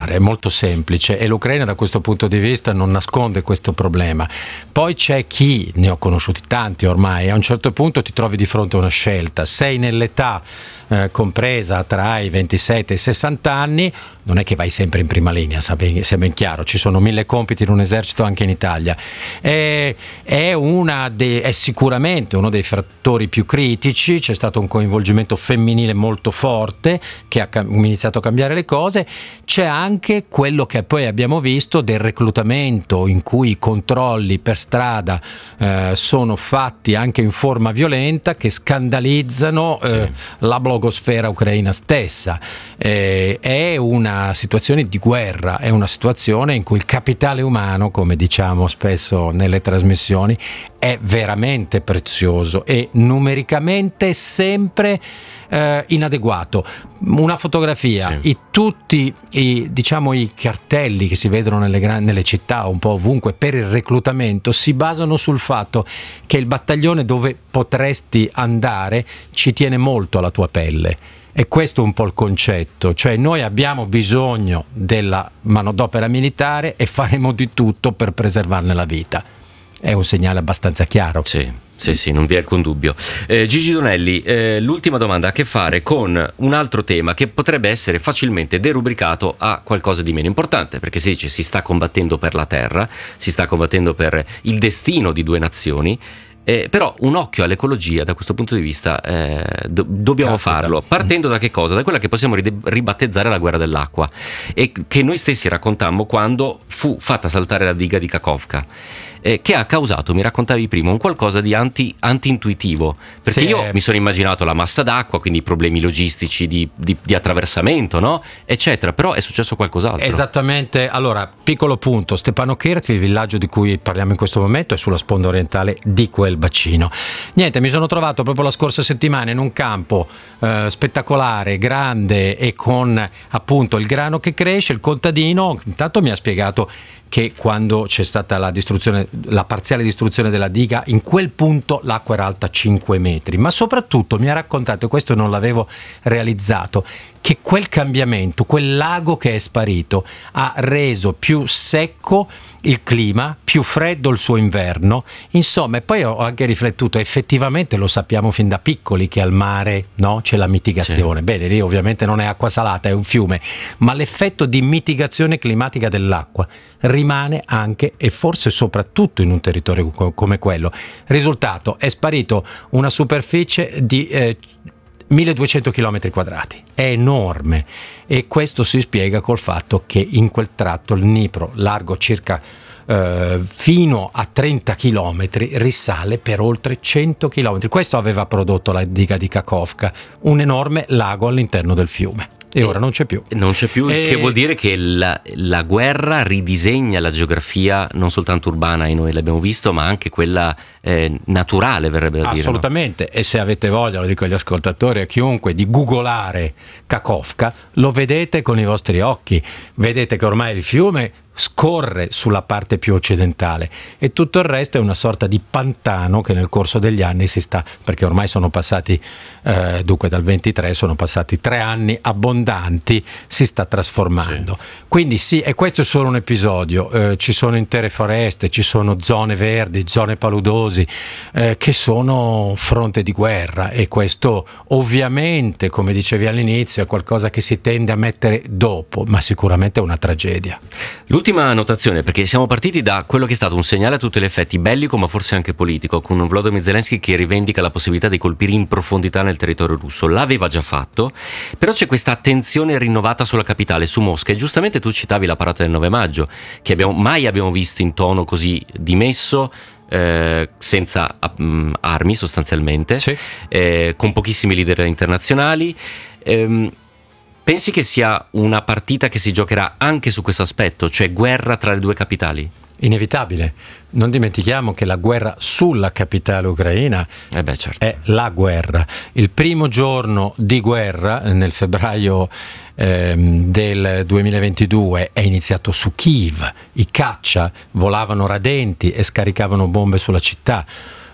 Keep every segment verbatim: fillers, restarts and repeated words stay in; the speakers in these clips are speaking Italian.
mare, è molto semplice, e l'Ucraina da questo punto di vista non nasconde questo problema. Poi c'è chi, ne ho conosciuti tanti ormai, a un certo punto ti trovi di fronte a una scelta, sei nell'età eh, compresa tra i ventisette e i sessanta anni, non è che vai sempre in prima linea, sia ben chiaro, ci sono mille compiti in un esercito anche in Italia. È, è, una de, è sicuramente uno dei fattori più critici, c'è stato un coinvolgimento femminile molto forte che ha iniziato a cambiare le cose. C'è anche quello che poi abbiamo visto del reclutamento, in cui i controlli per strada eh, sono fatti anche in forma violenta, che scandalizzano sì. eh, la blogosfera ucraina stessa. Eh, è una situazione di guerra, è una situazione in cui il capitale umano, come diciamo spesso nelle trasmissioni, è veramente prezioso e numericamente sempre eh, inadeguato. Una fotografia, sì. i, tutti i, diciamo, i cartelli che si vedono nelle, gran, nelle città, un po' ovunque, per il reclutamento si basano sul fatto che il battaglione dove potresti andare ci tiene molto alla tua pelle. E questo è un po' il concetto, cioè noi abbiamo bisogno della manodopera militare e faremo di tutto per preservarne la vita. È un segnale abbastanza chiaro. Sì, sì, sì, non vi è alcun dubbio. Eh, Gigi Donelli, eh, l'ultima domanda ha a che fare con un altro tema che potrebbe essere facilmente derubricato a qualcosa di meno importante, perché si dice si sta combattendo per la terra, si sta combattendo per il destino di due nazioni. Eh, però un occhio all'ecologia da questo punto di vista eh, do- dobbiamo Caspita. farlo, partendo da che cosa? Da quella che possiamo ride- ribattezzare la guerra dell'acqua, e che noi stessi raccontammo quando fu fatta saltare la diga di Kakhovka, eh, che ha causato, mi raccontavi prima, un qualcosa di anti, anti-intuitivo, perché sì. io mi sono immaginato la massa d'acqua, quindi i problemi logistici di, di, di attraversamento, no? Eccetera, però è successo qualcos'altro. Esattamente. Allora, piccolo punto, Stepanokert, il villaggio di cui parliamo in questo momento, è sulla sponda orientale di quel bacino. Niente, mi sono trovato proprio la scorsa settimana in un campo eh, spettacolare, grande, e con appunto il grano che cresce. Il contadino intanto mi ha spiegato che quando c'è stata la distruzione, la parziale distruzione della diga, in quel punto l'acqua era alta cinque metri, ma soprattutto mi ha raccontato, e questo non l'avevo realizzato, che quel cambiamento, quel lago che è sparito, ha reso più secco il clima, più freddo il suo inverno, insomma. E poi ho anche riflettuto, effettivamente lo sappiamo fin da piccoli che al mare, no, c'è la mitigazione. Sì. Bene, lì ovviamente non è acqua salata, è un fiume, ma l'effetto di mitigazione climatica dell'acqua rimane anche e forse soprattutto in un territorio come quello. Risultato, è sparito una superficie di eh, milleduecento chilometri quadrati, è enorme, e questo si spiega col fatto che in quel tratto il Dnipro, largo circa eh, fino a trenta chilometri, risale per oltre cento chilometri. Questo aveva prodotto la diga di Kakhovka, un enorme lago all'interno del fiume. E ora non c'è più. Non c'è più, e... che vuol dire che la, la guerra ridisegna la geografia non soltanto urbana, e noi l'abbiamo visto, ma anche quella eh, naturale, verrebbe da dire. Assolutamente, no? E se avete voglia, lo dico agli ascoltatori, a chiunque, di googolare Kakhovka, lo vedete con i vostri occhi, vedete che ormai il fiume scorre sulla parte più occidentale e tutto il resto è una sorta di pantano che nel corso degli anni si sta, perché ormai sono passati eh, dunque dal ventitré sono passati tre anni abbondanti, si sta trasformando. Sì. Quindi sì, e questo è solo un episodio, eh, ci sono intere foreste, ci sono zone verdi, zone paludosi eh, che sono fronte di guerra, e questo ovviamente, come dicevi all'inizio, è qualcosa che si tende a mettere dopo, ma sicuramente è una tragedia. L'ultima annotazione, perché siamo partiti da quello che è stato un segnale a tutti gli effetti bellico, ma forse anche politico, con Volodymyr Zelensky che rivendica la possibilità di colpire in profondità nel territorio russo. L'aveva già fatto, però c'è questa attenzione rinnovata sulla capitale, su Mosca, e giustamente tu citavi la parata del nove maggio, che abbiamo, mai abbiamo visto in tono così dimesso, eh, senza um, armi sostanzialmente, sì. eh, con pochissimi leader internazionali. ehm, Pensi che sia una partita che si giocherà anche su questo aspetto, cioè guerra tra le due capitali? Inevitabile. Non dimentichiamo che la guerra sulla capitale ucraina eh beh, certo. è la guerra. Il primo giorno di guerra, nel febbraio ehm, del duemilaventidue, è iniziato su Kiev. I caccia volavano radenti e scaricavano bombe sulla città.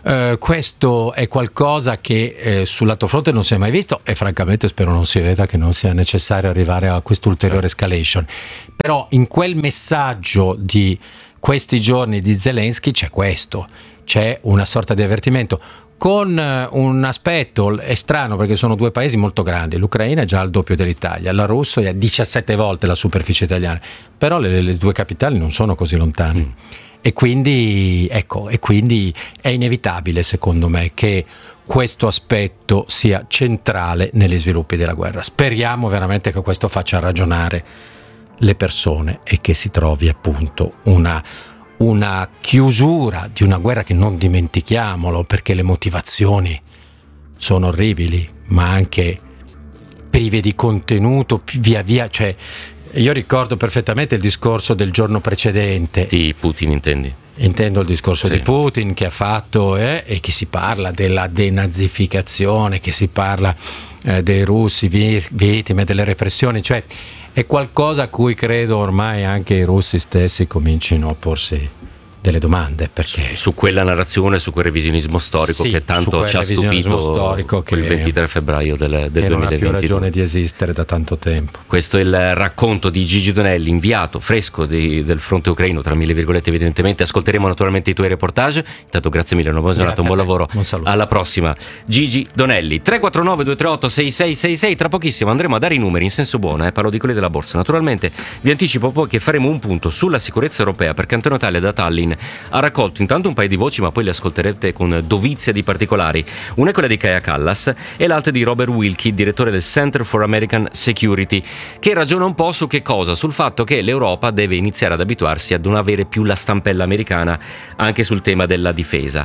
eh, questo è qualcosa che eh, sul lato fronte non si è mai visto e francamente spero non si veda, che non sia necessario arrivare a quest'ulteriore escalation. Però in quel messaggio di questi giorni di Zelensky c'è questo, c'è una sorta di avvertimento con un aspetto è strano perché sono due paesi molto grandi. L'Ucraina è già al doppio dell'Italia, la Russia è a diciassette volte la superficie italiana, però le, le due capitali non sono così lontane. Mm. E quindi, ecco, e quindi è inevitabile, secondo me, che questo aspetto sia centrale negli sviluppi della guerra. Speriamo veramente che questo faccia ragionare le persone e che si trovi appunto una, una chiusura di una guerra che, non dimentichiamolo, perché le motivazioni sono orribili, ma anche prive di contenuto via via, cioè io ricordo perfettamente il discorso del giorno precedente. Di Putin intendi? Intendo il discorso sì. di Putin che ha fatto eh, e che si parla della denazificazione, che si parla eh, dei russi vi- vittime delle repressioni, cioè è qualcosa a cui credo ormai anche i russi stessi comincino a porsi delle domande, perché su, su quella narrazione, su quel revisionismo storico sì, che tanto ci ha stupito storico quel ventitré febbraio del, del che non duemilaventidue. ha più ragione di esistere da tanto tempo. Questo è il racconto di Gigi Donelli, inviato fresco di, del fronte ucraino, tra mille virgolette evidentemente. Ascolteremo naturalmente i tuoi reportage. Intanto grazie mille, una buona giornata, un buon lavoro, buon alla prossima. Gigi Donelli. Tre quattro nove due tre otto sei sei sei sei. Tra pochissimo andremo a dare i numeri in senso buono, eh, parlo di quelli della borsa. Naturalmente vi anticipo poi che faremo un punto sulla sicurezza europea, perché Antonio Italia da Tallinn ha raccolto intanto un paio di voci, ma poi le ascolterete con dovizia di particolari. Una è quella di Kaja Kallas e l'altra di Robert Wilkie, direttore del Center for American Security, che ragiona un po' su che cosa? Sul fatto che l'Europa deve iniziare ad abituarsi a non avere più la stampella americana anche sul tema della difesa.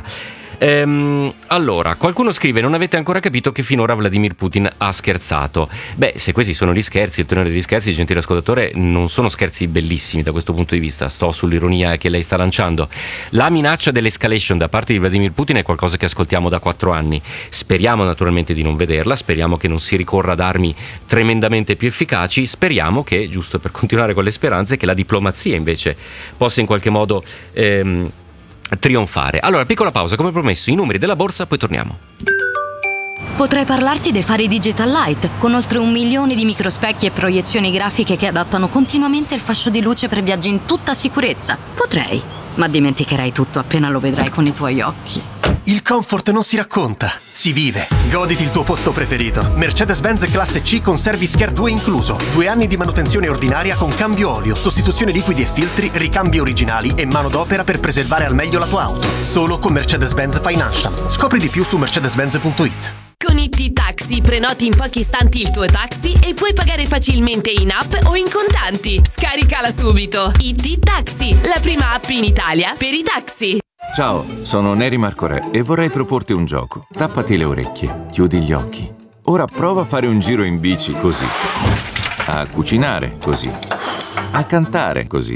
Ehm, allora, qualcuno scrive: non avete ancora capito che finora Vladimir Putin ha scherzato. Beh, se questi sono gli scherzi, il tenore degli scherzi, gentile ascoltatore, non sono scherzi bellissimi da questo punto di vista. Sto sull'ironia che lei sta lanciando. La minaccia dell'escalation da parte di Vladimir Putin è qualcosa che ascoltiamo da quattro anni. Speriamo naturalmente di non vederla, speriamo che non si ricorra ad armi tremendamente più efficaci, speriamo che, giusto per continuare con le speranze, che la diplomazia invece possa in qualche modo ehm, trionfare. Allora, piccola pausa, come promesso, i numeri della borsa, poi torniamo. Potrei parlarti dei fari Digital Light, con oltre un milione di microspecchi e proiezioni grafiche che adattano continuamente il fascio di luce per viaggi in tutta sicurezza. Potrei, ma dimenticherai tutto appena lo vedrai con i tuoi occhi. Il comfort non si racconta, si vive. Goditi il tuo posto preferito. Mercedes-Benz Classe C con Service Care due incluso. Due anni di manutenzione ordinaria con cambio olio, sostituzione liquidi e filtri, ricambi originali e manodopera per preservare al meglio la tua auto. Solo con Mercedes-Benz Financial. Scopri di più su mercedes benz punto it. Con i T-Taxi prenoti in pochi istanti il tuo taxi e puoi pagare facilmente in app o in contanti. Scaricala subito. I T-Taxi, la prima app in Italia per i taxi. Ciao, sono Neri Marcorè e vorrei proporti un gioco. Tappati le orecchie, chiudi gli occhi. Ora prova a fare un giro in bici così. A cucinare così. A cantare così.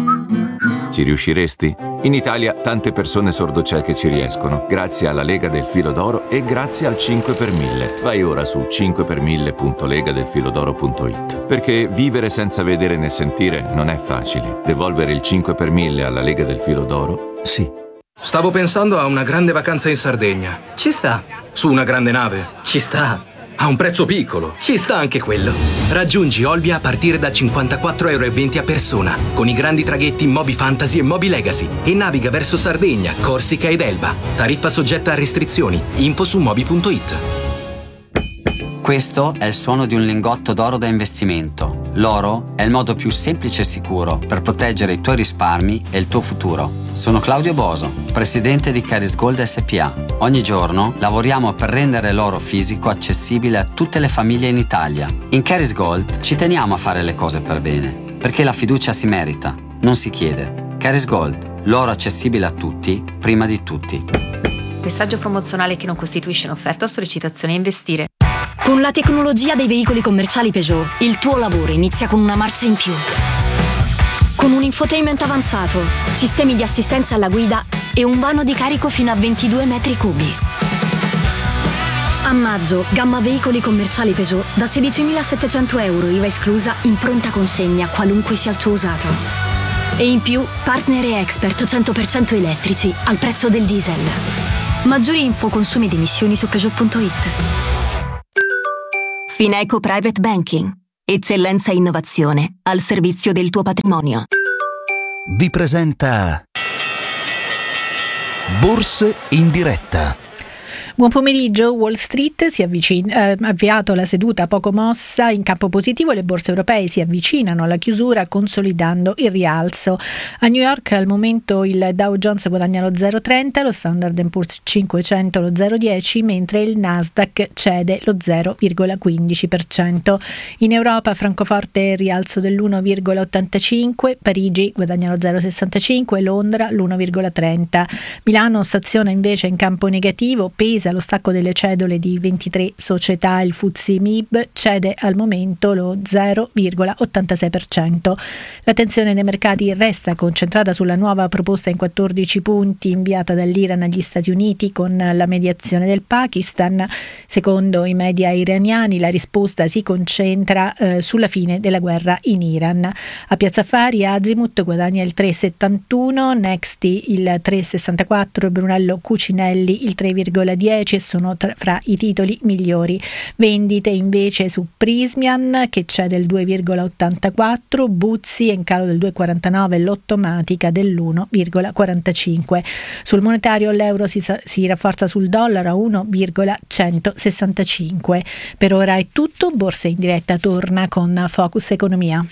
Ci riusciresti? In Italia tante persone sordocieche ci riescono, grazie alla Lega del Filo d'Oro e grazie al cinque per mille. Vai ora su cinque per mille punto lega del filodoro punto it. Perché vivere senza vedere né sentire non è facile. Devolvere il cinque per mille alla Lega del Filo d'Oro? Sì. Stavo pensando a una grande vacanza in Sardegna. Ci sta. Su una grande nave. Ci sta. A un prezzo piccolo. Ci sta anche quello. Raggiungi Olbia a partire da cinquantaquattro euro e venti a persona, con i grandi traghetti Moby Fantasy e Moby Legacy, e naviga verso Sardegna, Corsica ed Elba. Tariffa soggetta a restrizioni. Info su moby punto it. Questo è il suono di un lingotto d'oro da investimento. L'oro è il modo più semplice e sicuro per proteggere i tuoi risparmi e il tuo futuro. Sono Claudio Boso, presidente di Caris Gold S P A. Ogni giorno lavoriamo per rendere l'oro fisico accessibile a tutte le famiglie in Italia. In Caris Gold ci teniamo a fare le cose per bene, perché la fiducia si merita, non si chiede. Caris Gold, l'oro accessibile a tutti, prima di tutti. Messaggio promozionale che non costituisce un'offerta o sollecitazione a investire. Con la tecnologia dei veicoli commerciali Peugeot, il tuo lavoro inizia con una marcia in più. Con un infotainment avanzato, sistemi di assistenza alla guida e un vano di carico fino a ventidue metri cubi. A maggio, gamma veicoli commerciali Peugeot da sedicimilasettecento euro I V A esclusa in pronta consegna, qualunque sia il tuo usato. E in più, partner e expert cento per cento elettrici al prezzo del diesel. Maggiori info consumi ed emissioni su Peugeot punto it. Fineco Private Banking. Eccellenza e innovazione al servizio del tuo patrimonio. Vi presenta Borse in diretta. Buon pomeriggio. Wall Street si avvicina, ha eh, avviato la seduta poco mossa in campo positivo. Le borse europee si avvicinano alla chiusura consolidando il rialzo. A New York al momento il Dow Jones guadagna lo zero virgola trenta, lo Standard and Poor's cinquecento lo zero virgola dieci, mentre il Nasdaq cede lo zero virgola quindici per cento. In Europa Francoforte rialzo dell'uno virgola ottantacinque, Parigi guadagna lo zero virgola sessantacinque, Londra l'uno virgola trenta. Milano staziona invece in campo negativo, pesa allo stacco delle cedole di ventitré società. Il F T S E M I B cede al momento lo zero virgola ottantasei per cento. L'attenzione dei mercati resta concentrata sulla nuova proposta in quattordici punti inviata dall'Iran agli Stati Uniti con la mediazione del Pakistan. Secondo i media iraniani la risposta si concentra eh, sulla fine della guerra in Iran. A Piazza Affari Azimut guadagna il tre virgola settantuno, Nexti il tre virgola sessantaquattro, Brunello Cucinelli il tre virgola dieci e sono tra, fra i titoli migliori. Vendite invece su Prismian che cede il due virgola ottantaquattro, Buzzi in calo del due virgola quarantanove, Lottomatica dell'uno virgola quarantacinque. Sul monetario l'euro si, si rafforza sul dollaro a uno virgola centosessantacinque. Per ora è tutto. Borsa in diretta torna con Focus Economia.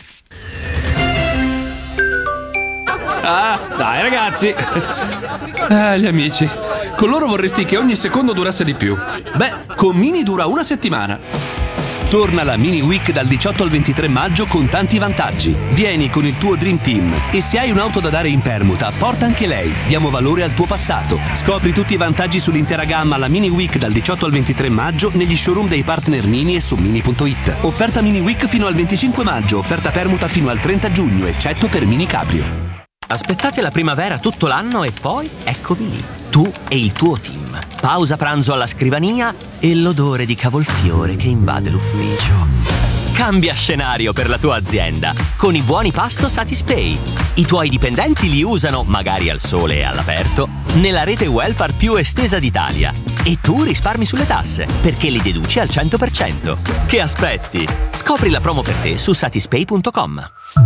Ah, dai ragazzi. Ah, gli amici. Con loro vorresti che ogni secondo durasse di più. Beh, con Mini dura una settimana. Torna la Mini Week dal diciotto al ventitré maggio con tanti vantaggi. Vieni con il tuo Dream Team e se hai un'auto da dare in permuta, porta anche lei. Diamo valore al tuo passato. Scopri tutti i vantaggi sull'intera gamma alla Mini Week dal diciotto al ventitré maggio negli showroom dei partner Mini e su Mini punto it. Offerta Mini Week fino al venticinque maggio, offerta permuta fino al trenta giugno, eccetto per Mini Cabrio. Aspettate la primavera tutto l'anno e poi eccovi lì, tu e il tuo team. Pausa pranzo alla scrivania e l'odore di cavolfiore che invade l'ufficio. Cambia scenario per la tua azienda con i buoni pasto Satispay. I tuoi dipendenti li usano, magari al sole e all'aperto, nella rete welfare più estesa d'Italia. E tu risparmi sulle tasse, perché li deduci al cento per cento. Che aspetti? Scopri la promo per te su satispay punto com.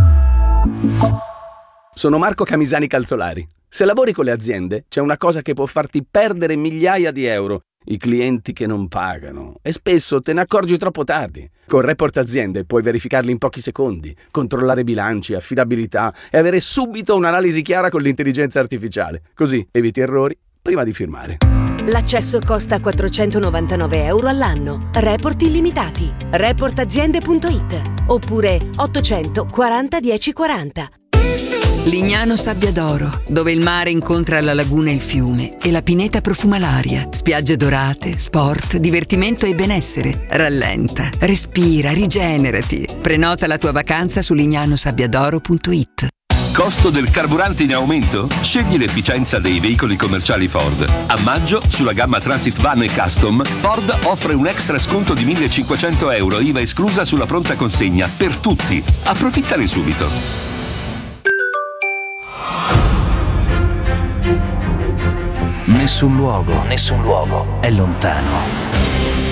Sono Marco Camisani Calzolari. Se lavori con le aziende, c'è una cosa che può farti perdere migliaia di euro. I clienti che non pagano. E spesso te ne accorgi troppo tardi. Con Report Aziende puoi verificarli in pochi secondi, controllare bilanci, affidabilità e avere subito un'analisi chiara con l'intelligenza artificiale. Così eviti errori prima di firmare. L'accesso costa quattrocentonovantanove euro all'anno. Report illimitati. report aziende punto it oppure ottocento quaranta dieci quaranta. Lignano Sabbia d'Oro, dove il mare incontra la laguna e il fiume e la pineta profuma l'aria. Spiagge dorate, sport, divertimento e benessere. Rallenta, respira, rigenerati. Prenota la tua vacanza su lignano sabbia d'oro punto it. Costo del carburante in aumento? Scegli l'efficienza dei veicoli commerciali Ford. A maggio, sulla gamma Transit Van e Custom, Ford offre un extra sconto di millecinquecento euro, I V A esclusa sulla pronta consegna, per tutti. Approfittane subito. Nessun luogo, nessun luogo è lontano.